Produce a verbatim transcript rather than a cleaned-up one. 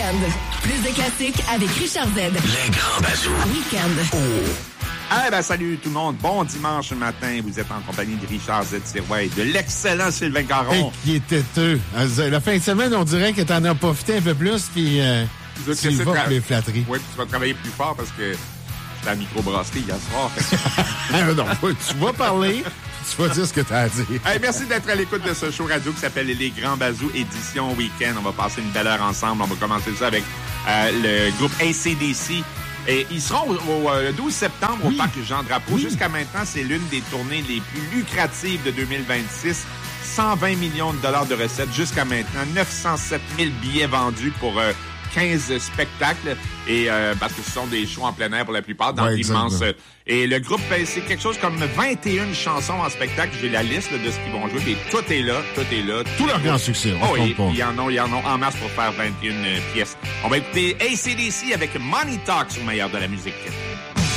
Week-end. Plus de classiques avec Richard Z. Les grands bazous. Week-end. Oh. Eh ben, salut tout le monde. Bon dimanche matin. Vous êtes en compagnie de Richard Z. Sirois et de l'excellent Sylvain Caron. Hey, qui était têteux. La fin de semaine, on dirait que t'en as profité un peu plus, puis euh, tu y vas pour les flatteries. Oui, puis tu vas travailler plus fort parce que j'étais à la microbrasserie hier soir. Non, tu vas parler, tu vas dire ce que t'as à dire. Hey, merci d'être à l'écoute de ce show radio qui s'appelle Les Grands Bazous, édition week-end. On va passer une belle heure ensemble. On va commencer ça avec euh, le groupe A C D C. Et ils seront au, au euh, douze septembre oui. au Parc Jean-Drapeau. Oui. Jusqu'à maintenant, c'est l'une des tournées les plus lucratives de deux mille vingt-six. cent vingt millions de dollars de recettes jusqu'à maintenant. neuf cent sept mille billets vendus pour euh, quinze spectacles. Et euh, parce que ce sont des shows en plein air pour la plupart, dans ouais, l'immense... Euh, et le groupe, c'est quelque chose comme vingt et une chansons en spectacle. J'ai la liste là, de ce qu'ils vont jouer. Et tout est là, tout est là. Tout leur grand succès. Oh, et il y en a, il y en a en masse pour faire vingt et une pièces. On va écouter A C D C avec Money Talks au meilleur de la musique.